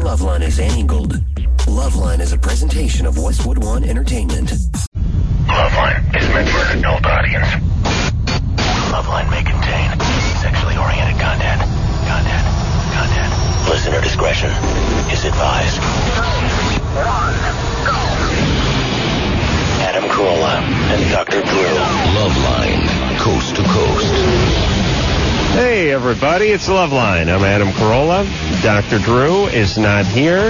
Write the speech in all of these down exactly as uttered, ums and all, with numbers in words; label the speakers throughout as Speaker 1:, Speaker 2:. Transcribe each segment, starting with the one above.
Speaker 1: Loveline is angled. Loveline is a presentation of Westwood One Entertainment.
Speaker 2: Loveline is meant for an adult audience. Loveline may contain sexually oriented content. Content. Content. Listener discretion is advised. One, go. Adam Carolla and Doctor Drew.
Speaker 3: Loveline, coast to coast.
Speaker 4: Hey, everybody, it's Loveline. I'm Adam Carolla. Doctor Drew is not here.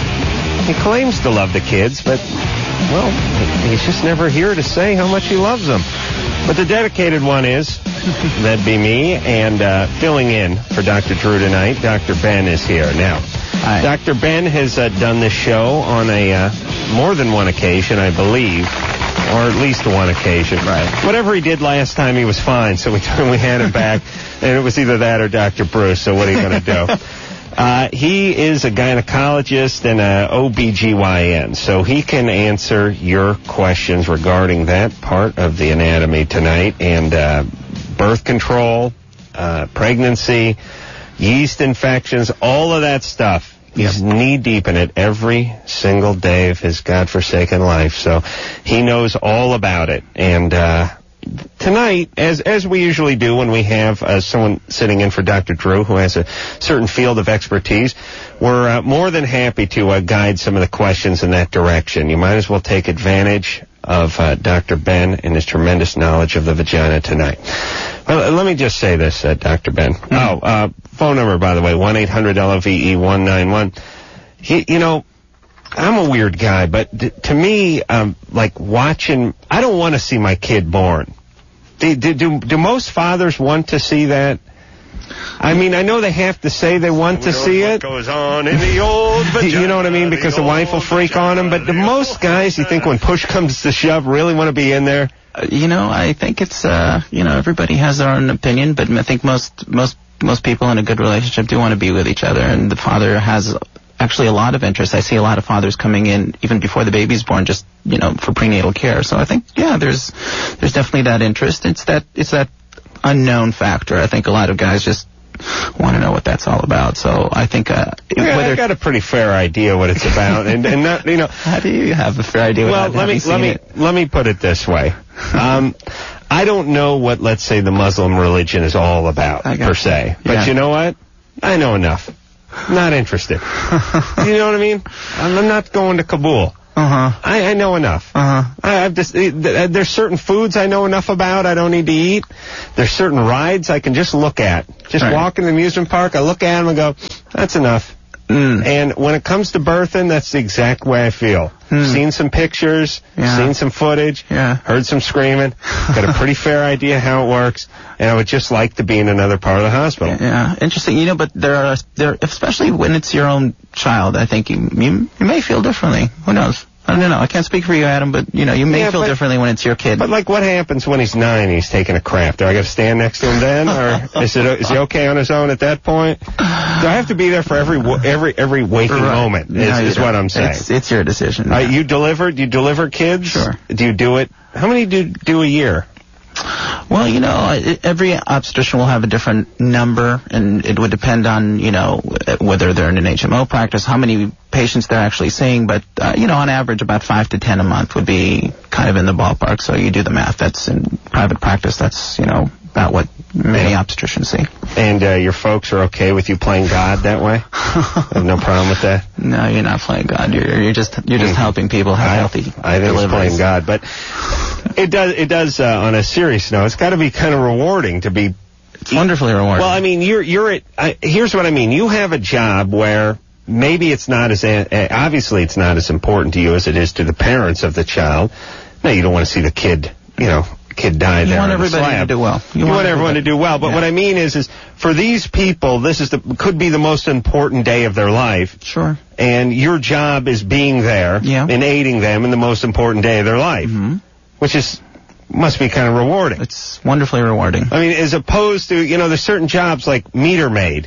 Speaker 4: He claims to love the kids, but, well, he's just never here to say how much he loves them. But the dedicated one is, that'd be me, and uh, filling in for Doctor Drew tonight, Doctor Ben is here. Now,
Speaker 5: Hi.
Speaker 4: Doctor Ben has uh, done this show on a uh, more than one occasion, I believe, or at least one occasion.
Speaker 5: Right.
Speaker 4: Whatever he did last time, he was fine, so we we had him back, and it was either that or Doctor Bruce, so what are you going to do? Uh, he is a gynecologist and a O B G Y N, so he can answer your questions regarding that part of the anatomy tonight, and uh, birth control, uh, pregnancy, yeast infections, all of that stuff. He's yep. knee-deep in it every single day of his godforsaken life, so he knows all about it. And uh, tonight, as as we usually do when we have uh, someone sitting in for Doctor Drew who has a certain field of expertise, we're uh, more than happy to uh, guide some of the questions in that direction. You might as well take advantage of uh, Doctor Ben and his tremendous knowledge of the vagina tonight. Well, let me just say this, uh, Doctor Ben. Mm-hmm. Oh, uh, phone number, by the way, one eight hundred L O V E one nine one. He, you know, I'm a weird guy, but d- to me, um, like watching, I don't want to see my kid born. Do, do, do, do most fathers want to see that? I mean, I know they have to say they want to see it.
Speaker 6: What goes on in the old vagina,
Speaker 4: you know what I mean? Because the, the wife will freak on him. But the most guys, you think when push comes to shove, really want to be in there?
Speaker 5: Uh, you know, I think it's, uh, you know, everybody has their own opinion, but I think most, most, most people in a good relationship do want to be with each other, and the father has actually a lot of interest. I see a lot of fathers coming in even before the baby's born, just, you know, for prenatal care. So I think, yeah, there's, there's definitely that interest. It's that, it's that unknown factor. I think a lot of guys just want to know what that's all about. So I think uh,
Speaker 4: yeah,
Speaker 5: whether
Speaker 4: I got a pretty fair idea what it's about, and and not you know.
Speaker 5: How do you have a fair idea?
Speaker 4: Well, let me let me
Speaker 5: it?
Speaker 4: let me put it this way. Um, I don't know what, let's say, the Muslim religion is all about per se, but
Speaker 5: yeah.
Speaker 4: you know what? I know enough. Not interested. You know what I mean? I'm not going to Kabul.
Speaker 5: Uh-huh.
Speaker 4: I, I know enough.
Speaker 5: Uh-huh.
Speaker 4: I, I've just, there's certain foods I know enough about I don't need to eat. There's certain rides I can just look at. Just
Speaker 5: right.
Speaker 4: walk in the amusement park, I look at them and go, that's enough.
Speaker 5: Mm.
Speaker 4: And when it comes to birthing, that's the exact way I feel.
Speaker 5: Mm.
Speaker 4: Seen some pictures,
Speaker 5: yeah.
Speaker 4: seen some footage,
Speaker 5: yeah.
Speaker 4: heard some screaming, got a pretty fair idea how it works, and I would just like to be in another part of the hospital.
Speaker 5: Yeah, interesting. You know, but there are, there, especially when it's your own child, I think you, you, you may feel differently. Who knows? I don't know. I can't speak for you, Adam, but, you know, you may
Speaker 4: yeah,
Speaker 5: feel
Speaker 4: but,
Speaker 5: differently when it's your kid.
Speaker 4: But, like, what happens when he's nine and he's taking a crap? Do I got to stand next to him then? Or is it is he okay on his own at that point? Do I have to be there for every every every waking
Speaker 5: right.
Speaker 4: moment is,
Speaker 5: no,
Speaker 4: is what I'm saying.
Speaker 5: It's, it's your decision.
Speaker 4: Uh,
Speaker 5: yeah.
Speaker 4: you deliver, do you deliver kids?
Speaker 5: Sure.
Speaker 4: Do you do it? How many do you do a year?
Speaker 5: Well, you know, every obstetrician will have a different number, and it would depend on, you know, whether they're in an H M O practice, how many patients they're actually seeing, but, uh, you know, on average, about five to ten a month would be kind of in the ballpark, so you do the math. That's in private practice, that's, you know, about what many yeah. obstetricians see.
Speaker 4: And uh, your folks are okay with you playing God that way? Have no problem with that?
Speaker 5: No, you're not playing God. You're, you're just you're just mm. helping people have
Speaker 4: I,
Speaker 5: healthy
Speaker 4: I think
Speaker 5: deliveries.
Speaker 4: It's playing God, but it does, it does uh, on a serious note, it's got to be kind of rewarding to be...
Speaker 5: It's wonderfully rewarding.
Speaker 4: Well, I mean, you're, you're at... Uh, here's what I mean. You have a job where maybe it's not as... Uh, obviously, it's not as important to you as it is to the parents of the child. No, you don't want to see the kid, you know... kid die
Speaker 5: you
Speaker 4: there
Speaker 5: want
Speaker 4: on the
Speaker 5: everybody
Speaker 4: slab.
Speaker 5: to do well.
Speaker 4: You, you want, want everyone to do well, but yeah. what I mean is, is for these people, this is the could be the most important day of their life.
Speaker 5: Sure.
Speaker 4: And your job is being there
Speaker 5: yeah.
Speaker 4: and aiding them in the most important day of their life,
Speaker 5: mm-hmm.
Speaker 4: which is must be kind of rewarding.
Speaker 5: It's wonderfully rewarding.
Speaker 4: I mean, as opposed to, you know, there's certain jobs like meter maid,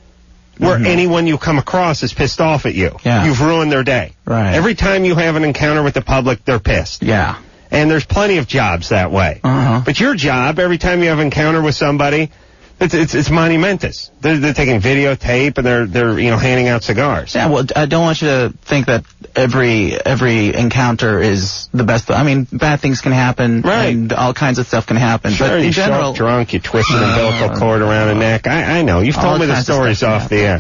Speaker 4: where mm-hmm. anyone you come across is pissed off at you.
Speaker 5: Yeah.
Speaker 4: You've ruined their day.
Speaker 5: Right.
Speaker 4: Every time you have an encounter with the public, they're pissed.
Speaker 5: Yeah.
Speaker 4: And there's plenty of jobs that way.
Speaker 5: Uh-huh.
Speaker 4: But your job, every time you have an encounter with somebody, It's it's, it's monumentous. They're, they're taking videotape and they're they're you know handing out cigars.
Speaker 5: Yeah, well, I don't want you to think that every every encounter is the best. I mean, bad things can happen,
Speaker 4: right?
Speaker 5: And all kinds of stuff can happen.
Speaker 4: Sure,
Speaker 5: but in
Speaker 4: you
Speaker 5: general,
Speaker 4: show up drunk, you twist an umbilical cord around a neck. I I know. You've told me the stories of off the air.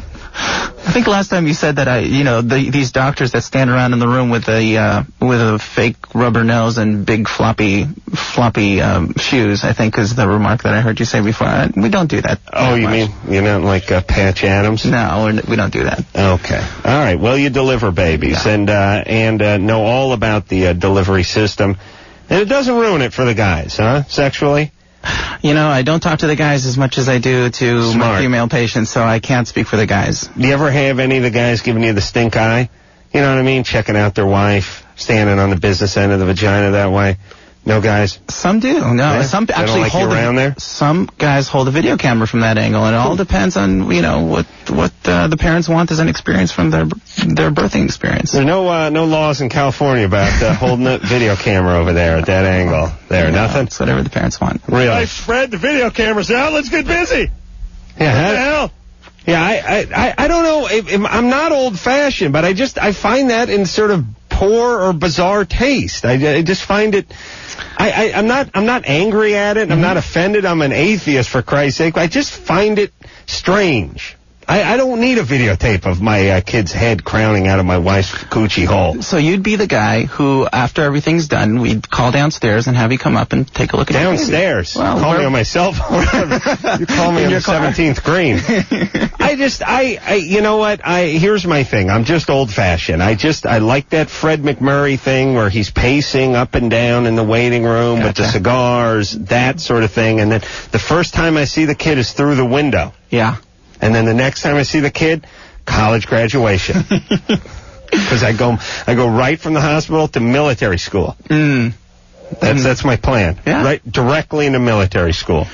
Speaker 5: I think last time you said that I, you know, the, these doctors that stand around in the room with a uh, with a fake rubber nose and big floppy floppy um, shoes, I think is the remark that I heard you say before. I, we don't do that.
Speaker 4: Oh, you
Speaker 5: much.
Speaker 4: mean you're not like uh, Patch Adams?
Speaker 5: No, we're, we don't do that.
Speaker 4: Okay. All right. Well, you deliver babies
Speaker 5: Yeah.
Speaker 4: and uh, and uh, know all about the uh, delivery system, and it doesn't ruin it for the guys, huh? Sexually.
Speaker 5: You know, I don't talk to the guys as much as I do to
Speaker 4: Smart.
Speaker 5: my female patients, so I can't speak for the guys.
Speaker 4: Do you ever have any of the guys giving you the stink eye? You know what I mean? Checking out their wife, standing on the business end of the vagina that way. No guys?
Speaker 5: Some do. No,
Speaker 4: Yeah?
Speaker 5: some
Speaker 4: They don't
Speaker 5: actually
Speaker 4: like you
Speaker 5: hold a-
Speaker 4: around there?
Speaker 5: Some guys hold a video camera from that angle, and it all depends on you know what what uh, the parents want as an experience from their their birthing experience.
Speaker 4: There's no uh, no laws in California about uh, holding a video camera over there at that angle. There,
Speaker 5: No,
Speaker 4: nothing?
Speaker 5: It's whatever the parents want.
Speaker 4: Really?
Speaker 6: I spread the video cameras out. Let's get busy.
Speaker 4: Yeah,
Speaker 6: What
Speaker 4: huh?
Speaker 6: the hell?
Speaker 4: Yeah, I, I, I, I don't know. If, if, I'm not old-fashioned, but I just I find that in sort of poor or bizarre taste. I, I just find it. I, I, I'm not I'm not angry at it. I'm not offended. I'm an atheist, for Christ's sake. I just find it strange. I, I don't need a videotape of my uh, kid's head crowning out of my wife's coochie hole.
Speaker 5: So you'd be the guy who, after everything's done, we'd call downstairs and have you come up and take a look at your baby.
Speaker 4: Downstairs.
Speaker 5: Well,
Speaker 4: call me
Speaker 5: where-
Speaker 4: on my cell phone. You call me
Speaker 5: In
Speaker 4: on
Speaker 5: your
Speaker 4: the
Speaker 5: car.
Speaker 4: seventeenth green. I just, I, I, you know what? I here's my thing. I'm just old-fashioned. I just, I like that Fred McMurray thing where he's pacing up and down in the waiting room with the
Speaker 5: Gotcha.
Speaker 4: cigars, that sort of thing. And then the first time I see the kid is through the window.
Speaker 5: Yeah.
Speaker 4: And then the next time I see the kid, college graduation. Because I go, I go right from the hospital to military school.
Speaker 5: Mm.
Speaker 4: That's that's my plan.
Speaker 5: Yeah.
Speaker 4: Right, directly into military school.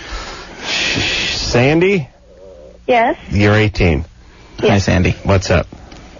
Speaker 4: Sandy,
Speaker 7: Yes.
Speaker 4: you're eighteen.
Speaker 5: Hi, Sandy.
Speaker 4: What's up?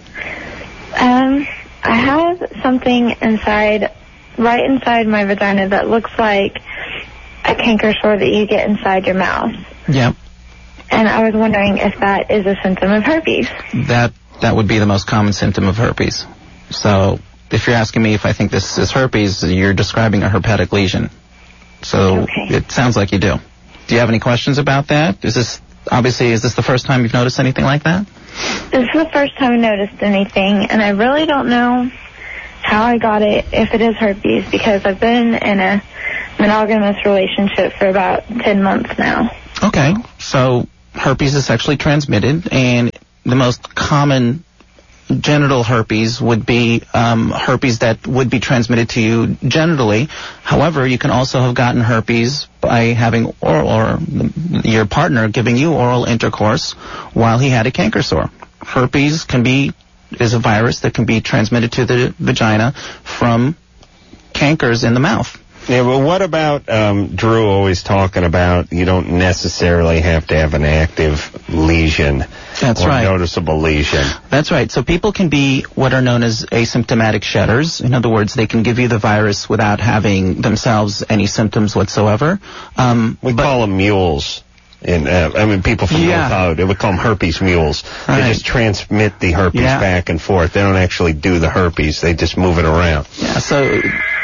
Speaker 7: Um, I have something inside, right inside my vagina that looks like a canker sore that you get inside your mouth.
Speaker 5: Yep.
Speaker 7: And I was wondering if that is a symptom of herpes.
Speaker 5: That that would be the most common symptom of herpes. So if you're asking me if I think this is herpes, you're describing a herpetic lesion. So
Speaker 7: Okay.
Speaker 5: it sounds like you do. Do you have any questions about that? Is this obviously is this the first time you've noticed anything like that?
Speaker 7: This is the first time I noticed anything, and I really don't know how I got it, if it is herpes, because I've been in a monogamous relationship for about ten months now.
Speaker 5: Okay. So herpes is sexually transmitted, and the most common genital herpes would be um, herpes that would be transmitted to you genitally. However, you can also have gotten herpes by having oral, or your partner giving you oral intercourse while he had a canker sore. Herpes can be is a virus that can be transmitted to the vagina from cankers in the mouth.
Speaker 4: Yeah, well, what about um, Drew always talking about you don't necessarily have to have an active lesion
Speaker 5: That's
Speaker 4: or
Speaker 5: right.
Speaker 4: noticeable lesion.
Speaker 5: That's right. So people can be what are known as asymptomatic shedders. In other words, they can give you the virus without having themselves any symptoms whatsoever. Um,
Speaker 4: We
Speaker 5: but-
Speaker 4: call them mules. In, uh, I mean, people from
Speaker 5: Yeah.
Speaker 4: North Hollywood, they would call them herpes mules.
Speaker 5: Right.
Speaker 4: They just transmit the herpes
Speaker 5: Yeah.
Speaker 4: back and forth. They don't actually do the herpes. They just move it around.
Speaker 5: yeah, so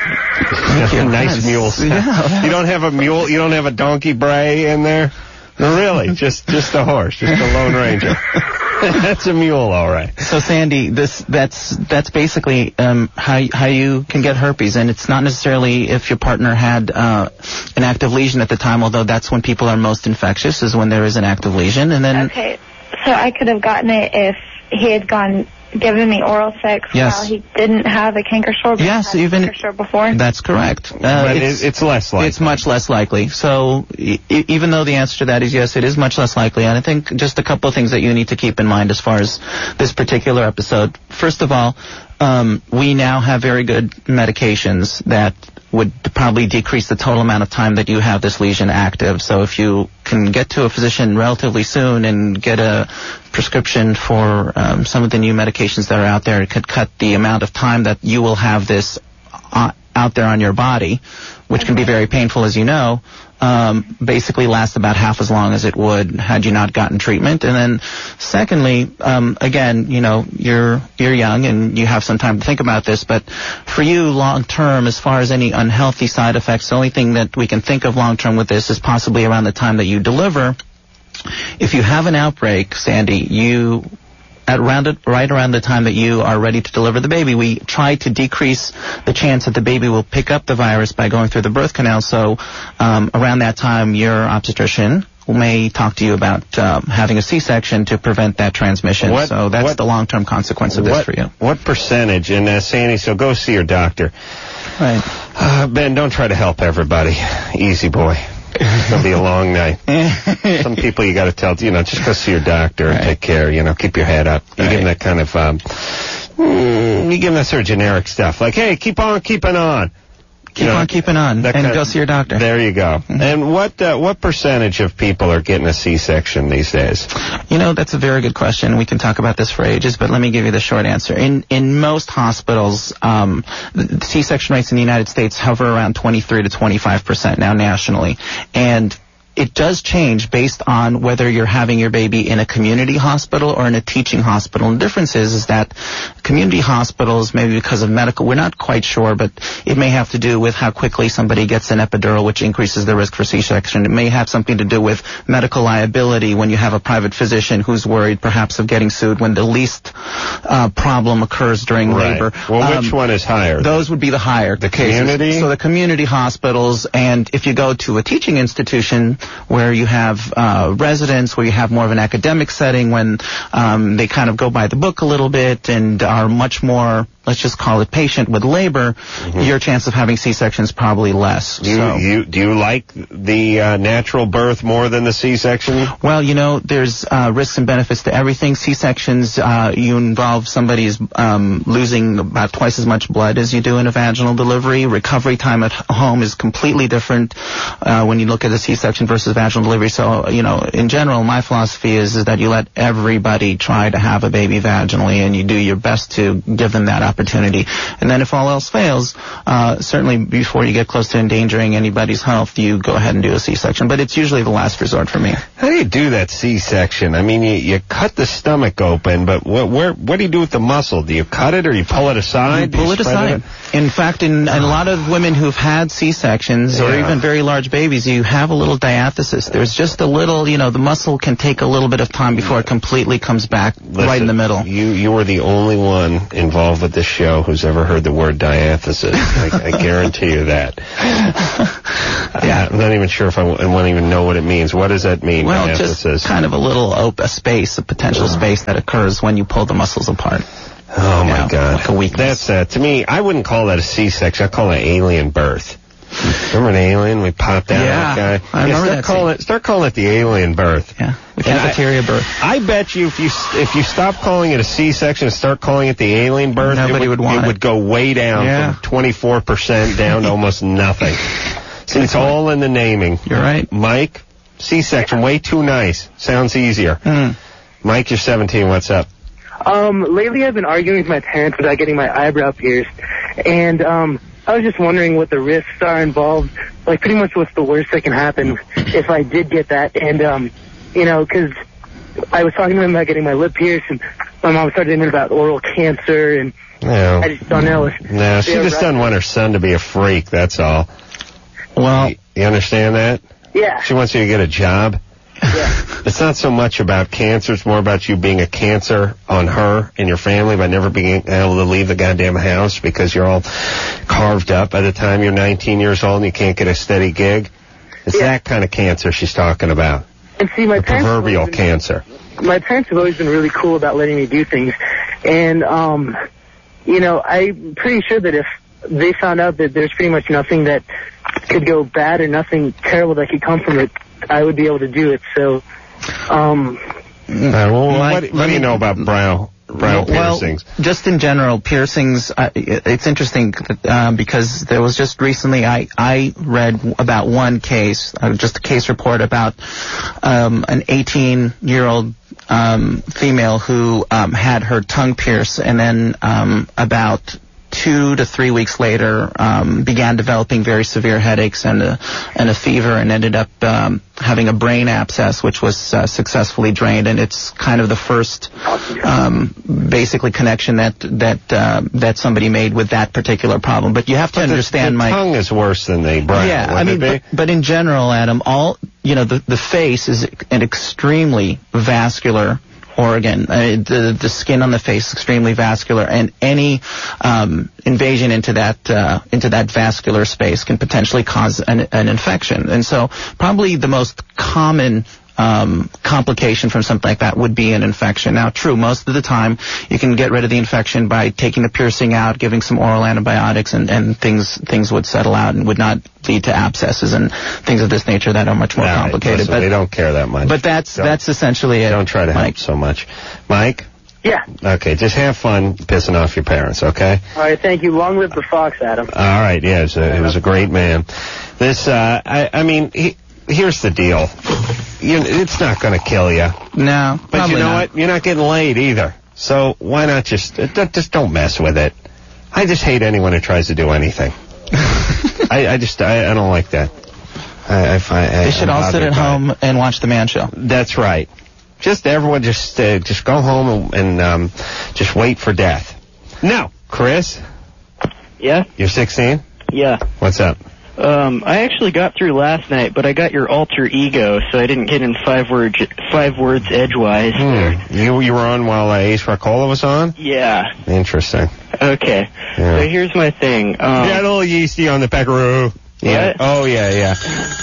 Speaker 4: Nice
Speaker 5: Yes.
Speaker 4: mules.
Speaker 5: Yeah.
Speaker 4: You don't have a mule. You don't have a donkey bray in there. No, really, just just a horse, just a Lone Ranger. That's a mule, all right.
Speaker 5: So Sandy, this that's that's basically um, how how you can get herpes, and it's not necessarily if your partner had uh, an active lesion at the time. Although that's when people are most infectious, is when there is an active lesion, and then
Speaker 7: Okay, so I could have gotten it if he had gone given me oral sex
Speaker 5: Yes.
Speaker 7: while he didn't have a canker sore. but
Speaker 5: Yes,
Speaker 7: had a
Speaker 5: even-
Speaker 7: canker sore before.
Speaker 5: that's correct. Uh,
Speaker 4: But it's, it's less likely.
Speaker 5: It's much less likely. So e- e- even though the answer to that is yes, it is much less likely. And I think just a couple of things that you need to keep in mind as far as this particular episode. First of all, um, we now have very good medications that would probably decrease the total amount of time that you have this lesion active. So if you can get to a physician relatively soon and get a prescription for um, some of the new medications that are out there, it could cut the amount of time that you will have this uh, out there on your body, which can be very painful, as you know. um, basically lasts about half as long as it would had you not gotten treatment. And then, secondly, um, again, you know, you're you're young and you have some time to think about this, but for you, long term, as far as any unhealthy side effects, the only thing that we can think of long term with this is possibly around the time that you deliver. If you have an outbreak, Sandy, you at around it, right around the time that you are ready to deliver the baby, we try to decrease the chance that the baby will pick up the virus by going through the birth canal. So um, around that time, your obstetrician may talk to you about um, having a C-section to prevent that transmission.
Speaker 4: What,
Speaker 5: so that's
Speaker 4: what,
Speaker 5: the long-term consequence of this
Speaker 4: what,
Speaker 5: for you.
Speaker 4: What percentage? And uh, Sandy, so go see your doctor.
Speaker 5: Right.
Speaker 4: Uh, Ben, don't try to help everybody. Easy, boy. It's going to be a long night. Some people you got to tell, you know, just go see your doctor and
Speaker 5: right.
Speaker 4: take care, you know, keep your head up. You
Speaker 5: right.
Speaker 4: give them that kind of, um, mm, you give them that sort of generic stuff. Like, hey, keep on keeping on.
Speaker 5: Keep
Speaker 4: you know,
Speaker 5: on keeping on, and go see your doctor.
Speaker 4: There you go. Mm-hmm. And what uh, what percentage of people are getting a C-section these days?
Speaker 5: You know, that's a very good question. We can talk about this for ages, but let me give you the short answer. In in most hospitals, um, the C-section rates in the United States hover around twenty-three to twenty-five percent now nationally, and it does change based on whether you're having your baby in a community hospital or in a teaching hospital. And the difference is, is that community hospitals, maybe because of medical, we're not quite sure, but it may have to do with how quickly somebody gets an epidural, which increases the risk for C-section. It may have something to do with medical liability when you have a private physician who's worried perhaps of getting sued when the least uh, problem occurs during
Speaker 4: right.
Speaker 5: labor.
Speaker 4: Well, which
Speaker 5: um,
Speaker 4: one is higher?
Speaker 5: Those would be the higher
Speaker 4: The
Speaker 5: cases.
Speaker 4: community?
Speaker 5: So the community hospitals, and if you go to a teaching institution, where you have uh, residents, where you have more of an academic setting, when um, they kind of go by the book a little bit and are much more, let's just call it patient with labor, mm-hmm. your chance of having C-section is probably less.
Speaker 4: Do you,
Speaker 5: so.
Speaker 4: you, do you like the uh, natural birth more than the C-section?
Speaker 5: Well, you know, there's uh, risks and benefits to everything. C-sections, uh, you involve somebody's um, losing about twice as much blood as you do in a vaginal delivery. Recovery time at home is completely different uh, when you look at a C-section versus vaginal delivery. So, you know, in general, my philosophy is, is that you let everybody try to have a baby vaginally, and you do your best to give them that opportunity. And then if all else fails, uh, certainly before you get close to endangering anybody's health, you go ahead and do a C-section. But it's usually the last resort for me.
Speaker 4: How do you do that C-section? I mean, you, you cut the stomach open, but what, where, what do you do with the muscle? Do you cut it or you pull it aside?
Speaker 5: You pull it aside.
Speaker 4: It?
Speaker 5: In fact, in, in a lot of women who've had C-sections
Speaker 4: yeah.
Speaker 5: or even very large babies, you have a little diathesis. There's just a little, you know, the muscle can take a little bit of time before it completely comes back. Listen, right in the middle.
Speaker 4: You you are the only one involved with this show who's ever heard the word diathesis. I, I guarantee you that. Yeah, I'm not even sure if I, w- I won't even know what it means. What does that mean,
Speaker 5: well,
Speaker 4: diathesis?
Speaker 5: Just kind of a little op- a space, a potential space that occurs when you pull the muscles apart.
Speaker 4: Oh, my
Speaker 5: yeah,
Speaker 4: God.
Speaker 5: Like a weakness.
Speaker 4: That's, uh, to me, I wouldn't call that a C-section. I call it alien birth. Remember an alien? We popped out
Speaker 5: yeah,
Speaker 4: that guy.
Speaker 5: I remember
Speaker 4: yeah, start
Speaker 5: that
Speaker 4: calling it, Start calling it the alien birth.
Speaker 5: Yeah, the cafeteria
Speaker 4: I,
Speaker 5: birth.
Speaker 4: I bet you if you if you stop calling it a C-section and start calling it the alien birth,
Speaker 5: nobody
Speaker 4: it would,
Speaker 5: would want
Speaker 4: it.
Speaker 5: it.
Speaker 4: would go way down
Speaker 5: yeah.
Speaker 4: from twenty-four percent down to almost nothing. See, it's all in the naming.
Speaker 5: You're right.
Speaker 4: Mike, C-section, way too nice. Sounds easier.
Speaker 5: Mm.
Speaker 4: Mike, you're seventeen. What's up?
Speaker 8: Um, lately I've been arguing with my parents about getting my eyebrow pierced, and um, I was just wondering what the risks are involved. Like, pretty much what's the worst that can happen if I did get that, and um, you know, because I was talking to them about getting my lip pierced, and my mom started thinking about oral cancer, and
Speaker 4: no.
Speaker 8: I just don't know.
Speaker 4: No, she just doesn't want her son to be a freak, that's all.
Speaker 5: Well,
Speaker 4: you, you understand that?
Speaker 8: Yeah.
Speaker 4: She wants you to get a job.
Speaker 8: Yeah.
Speaker 4: It's not so much about cancer, it's more about you being a cancer on her and your family by never being able to leave the goddamn house because you're all carved up by the time you're nineteen years old and you can't get a steady gig. It's yeah. that kind of cancer she's talking about.
Speaker 8: And see, my
Speaker 4: the
Speaker 8: parents
Speaker 4: proverbial
Speaker 8: been,
Speaker 4: cancer.
Speaker 8: My parents have always been really cool about letting me do things. And, um, you know, I'm pretty sure that if they found out that there's pretty much nothing that could go bad or nothing terrible that could come from it, I would be able to do it. So, um...
Speaker 4: Uh, well, what, what, what do you know about brow, brow
Speaker 5: well,
Speaker 4: piercings?
Speaker 5: Just in general, piercings, uh, it's interesting uh, because there was just recently, I, I read about one case, uh, just a case report about um, an eighteen-year-old um, female who um, had her tongue pierced, and then um, about two to three weeks later, um, began developing very severe headaches and a, and a fever, and ended up um, having a brain abscess, which was uh, successfully drained. And it's kind of the first, um, basically, connection that that uh, that somebody made with that particular problem. But you have to
Speaker 4: but
Speaker 5: understand,
Speaker 4: the, the
Speaker 5: my
Speaker 4: tongue is worse than the brain.
Speaker 5: Yeah, I mean, but, but in general, Adam, all you know, the the face is an extremely vascular organ. Uh, the, the skin on the face is extremely vascular, and any um, invasion into that uh, into that vascular space can potentially cause an, an infection. And so, probably the most common um, complication from something like that would be an infection. Now, true, most of the time you can get rid of the infection by taking the piercing out, giving some oral antibiotics, and, and things things would settle out and would not lead to abscesses and things of this nature that are much more
Speaker 4: All right,
Speaker 5: complicated.
Speaker 4: listen,
Speaker 5: but
Speaker 4: we don't care that much.
Speaker 5: But that's
Speaker 4: don't,
Speaker 5: that's essentially it.
Speaker 4: Don't try to
Speaker 5: Mike.
Speaker 4: help so much, Mike.
Speaker 8: Yeah.
Speaker 4: Okay, just have fun pissing off your parents, okay?
Speaker 8: All right, thank you. Long live the fox, Adam.
Speaker 4: All right, yeah, it was a, it was a great man. This, uh, I, I mean, he, here's the deal. You, it's not going to kill you.
Speaker 5: No,
Speaker 4: But you know
Speaker 5: not.
Speaker 4: what? You're not getting laid either. So why not just, uh, just don't mess with it. I just hate anyone who tries to do anything. I, I just, I, I don't like that. I, I find I,
Speaker 5: They should
Speaker 4: I'm
Speaker 5: all sit
Speaker 4: bothered
Speaker 5: at
Speaker 4: by
Speaker 5: home
Speaker 4: it.
Speaker 5: and watch The Man Show.
Speaker 4: That's right. Just everyone just uh, just go home and, and um, just wait for death. Now, Chris,
Speaker 9: Yeah?
Speaker 4: you're sixteen?
Speaker 9: Yeah.
Speaker 4: What's up?
Speaker 9: Um, I actually got through last night, but I got your alter ego, so I didn't get in five words, five words edgewise.
Speaker 4: Hmm. You you were on while uh, Ace Rockola was on?
Speaker 9: Yeah.
Speaker 4: Interesting.
Speaker 9: Okay.
Speaker 4: Yeah.
Speaker 9: So here's my thing. Um,
Speaker 4: Yeah, a little yeasty on the peckaroo. Yeah.
Speaker 9: What?
Speaker 4: Oh, yeah, yeah.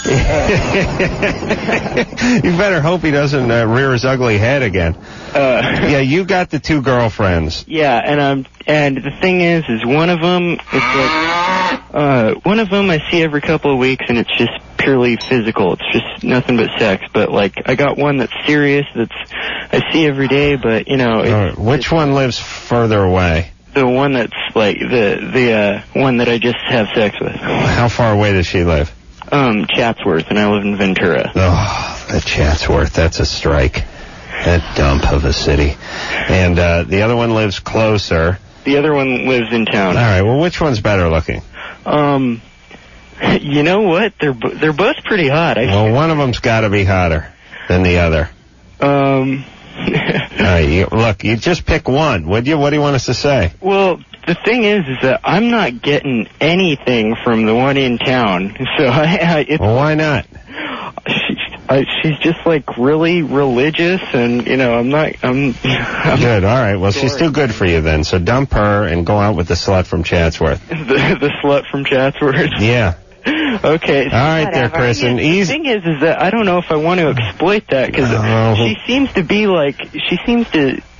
Speaker 4: You better hope he doesn't uh, rear his ugly head again.
Speaker 9: Uh,
Speaker 4: Yeah, you got the two girlfriends.
Speaker 9: yeah, and um, and the thing is, is one of them, it's like, uh, one of them I see every couple of weeks, and it's just purely physical. It's just nothing but sex. But like, I got one that's serious, that's I see every day. But you know, it's,
Speaker 4: All right, which one lives further away?
Speaker 9: the one that's like the the uh, one that I just have sex with.
Speaker 4: How far away does she live?
Speaker 9: Um, Chatsworth, and I live in Ventura.
Speaker 4: Oh, that Chatsworth, that's a strike. That dump of a city. And uh, the other one lives closer.
Speaker 9: The other one lives in town.
Speaker 4: All right, well, which one's better looking?
Speaker 9: Um, you know what? They're bo- they're both pretty hot. I
Speaker 4: Well, one of them's got to be hotter than the other.
Speaker 9: um.
Speaker 4: All right, you, look, you just pick one, would you? What do you want us to say?
Speaker 9: Well, the thing is, is that I'm not getting anything from the one in town. So I, I it's,
Speaker 4: Well, why not?
Speaker 9: she, I, she's just like really religious, and you know, I'm not. I'm. I'm
Speaker 4: Good, all right. Well, she's
Speaker 9: Sorry.
Speaker 4: too good for you then, so dump her and go out with the slut from Chatsworth.
Speaker 9: the, the slut from Chatsworth.
Speaker 4: Yeah.
Speaker 9: Okay.
Speaker 4: All right there,
Speaker 7: Whatever.
Speaker 4: Chris. And
Speaker 9: The
Speaker 4: easy.
Speaker 9: thing is, is that I don't know if I want to exploit that because
Speaker 4: Oh.
Speaker 9: she seems to be like she seems to